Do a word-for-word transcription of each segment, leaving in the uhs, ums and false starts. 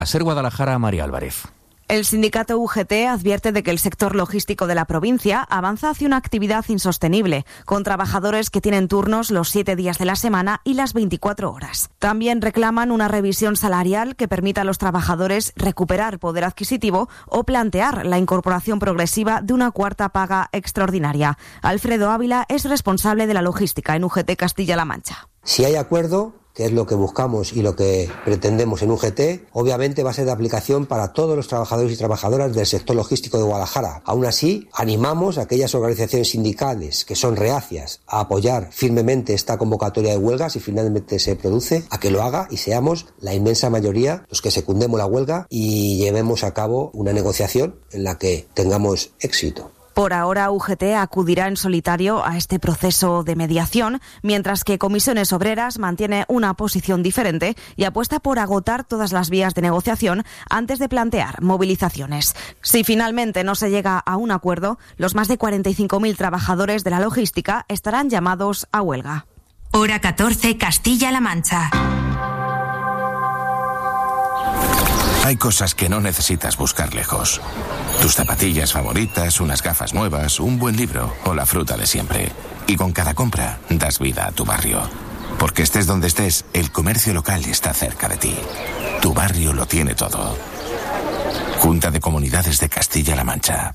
Ser Guadalajara, María Álvarez. El sindicato U G T advierte de que el sector logístico de la provincia avanza hacia una actividad insostenible, con trabajadores que tienen turnos los siete días de la semana y las veinticuatro horas. También reclaman una revisión salarial que permita a los trabajadores recuperar poder adquisitivo o plantear la incorporación progresiva de una cuarta paga extraordinaria. Alfredo Ávila es responsable de la logística en U G T Castilla-La Mancha. Si hay acuerdo, que es lo que buscamos y lo que pretendemos en U G T, obviamente va a ser de aplicación para todos los trabajadores y trabajadoras del sector logístico de Guadalajara. Aún así, animamos a aquellas organizaciones sindicales que son reacias a apoyar firmemente esta convocatoria de huelga si finalmente se produce, a que lo haga y seamos la inmensa mayoría los que secundemos la huelga y llevemos a cabo una negociación en la que tengamos éxito. Por ahora, U G T acudirá en solitario a este proceso de mediación, mientras que Comisiones Obreras mantiene una posición diferente y apuesta por agotar todas las vías de negociación antes de plantear movilizaciones. Si finalmente no se llega a un acuerdo, los más de cuarenta y cinco mil trabajadores de la logística estarán llamados a huelga. Hora catorce, Castilla-La Mancha. Hay cosas que no necesitas buscar lejos. Tus zapatillas favoritas, unas gafas nuevas, un buen libro o la fruta de siempre. Y con cada compra das vida a tu barrio. Porque estés donde estés, el comercio local está cerca de ti. Tu barrio lo tiene todo. Junta de Comunidades de Castilla-La Mancha.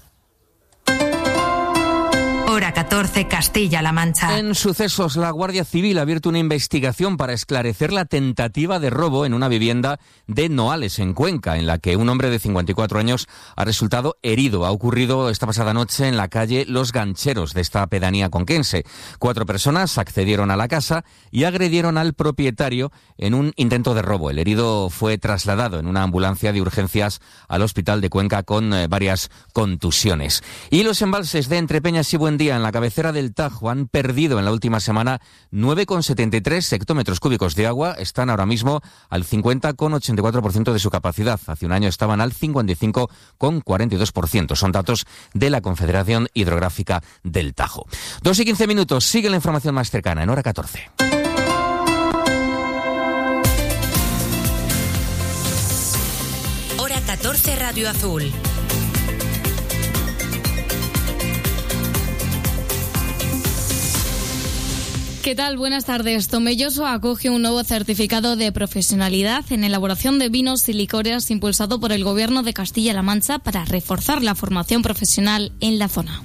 Hora catorce, Castilla-La Mancha. En sucesos, la Guardia Civil ha abierto una investigación para esclarecer la tentativa de robo en una vivienda de Noales, en Cuenca, en la que un hombre de cincuenta y cuatro años ha resultado herido. Ha ocurrido esta pasada noche en la calle Los Gancheros de esta pedanía conquense. Cuatro personas accedieron a la casa y agredieron al propietario en un intento de robo. El herido fue trasladado en una ambulancia de urgencias al hospital de Cuenca con eh, varias contusiones. Y los embalses de Entrepeñas y Buendía en la cabecera del Tajo han perdido en la última semana nueve coma setenta y tres hectómetros cúbicos de agua. Están ahora mismo al cincuenta coma ochenta y cuatro por ciento de su capacidad. Hace un año estaban al cincuenta y cinco coma cuarenta y dos por ciento. Son datos de la Confederación Hidrográfica del Tajo. Dos y quince minutos. Sigue la información más cercana en Hora catorce. Hora catorce, Radio Azul. ¿Qué tal? Buenas tardes. Tomelloso acoge un nuevo certificado de profesionalidad en elaboración de vinos y licores impulsado por el Gobierno de Castilla-La Mancha para reforzar la formación profesional en la zona.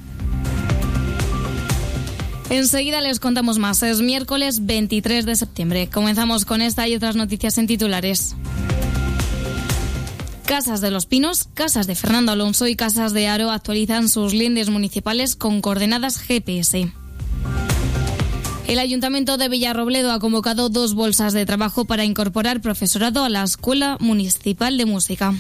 Enseguida les contamos más. Es miércoles veintitrés de septiembre. Comenzamos con esta y otras noticias en titulares. Casas de los Pinos, Casas de Fernando Alonso y Casas de Haro actualizan sus lindes municipales con coordenadas G P S. El Ayuntamiento de Villarrobledo ha convocado dos bolsas de trabajo para incorporar profesorado a la Escuela Municipal de Música.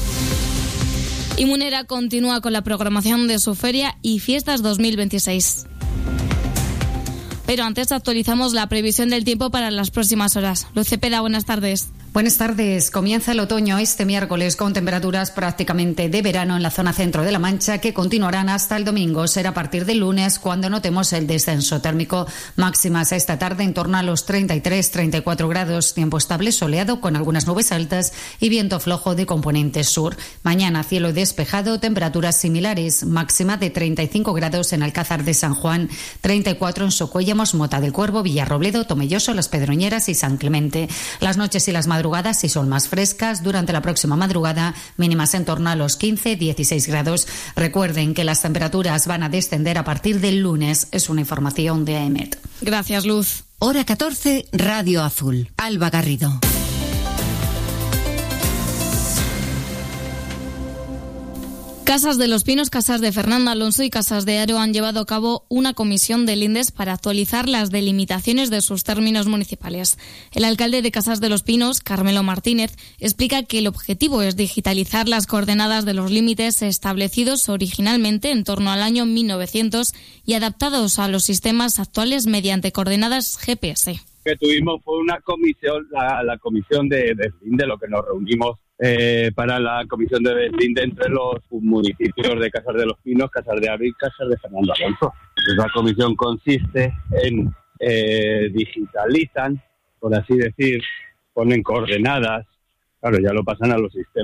Y Munera continúa con la programación de su feria y fiestas dos mil veintiséis. Pero antes actualizamos la previsión del tiempo para las próximas horas. Luz Cepeda, buenas tardes. Buenas tardes. Comienza el otoño este miércoles con temperaturas prácticamente de verano en la zona centro de La Mancha que continuarán hasta el domingo. Será a partir del lunes cuando notemos el descenso térmico. Máximas esta tarde en torno a los treinta y tres a treinta y cuatro grados. Tiempo estable soleado con algunas nubes altas y viento flojo de componente sur. Mañana cielo despejado, temperaturas similares. Máxima de treinta y cinco grados en Alcázar de San Juan, treinta y cuatro en Socuéllamos, Mota del Cuervo, Villarrobledo, Tomelloso, Las Pedroñeras y San Clemente. Las noches y las madrugadas si son más frescas, durante la próxima madrugada mínimas en torno a los quince a dieciséis grados. Recuerden que las temperaturas van a descender a partir del lunes. Es una información de A E M E T. Gracias, Luz. Hora catorce, Radio Azul. Alba Garrido. Casas de los Pinos, Casas de Fernando Alonso y Casas de Haro han llevado a cabo una comisión de lindes para actualizar las delimitaciones de sus términos municipales. El alcalde de Casas de los Pinos, Carmelo Martínez, explica que el objetivo es digitalizar las coordenadas de los límites establecidos originalmente en torno al año mil novecientos y adaptados a los sistemas actuales mediante coordenadas G P S. Que tuvimos fue una comisión, la, la comisión de deslinde, lo que nos reunimos eh, para la comisión de deslinde entre los municipios de Casas de los Pinos, Casas de Haro y Casas de Fernando Alonso. Esa comisión consiste en eh, digitalizan, por así decir, ponen coordenadas claro, ya lo pasan a los sistemas.